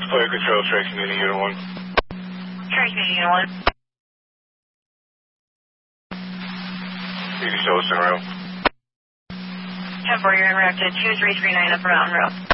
Fire Control, Track Community Unit 1. Track Community Unit 1. Beauty Solis in row. 10-4, you're in route to 2339 Upper Mountain Road.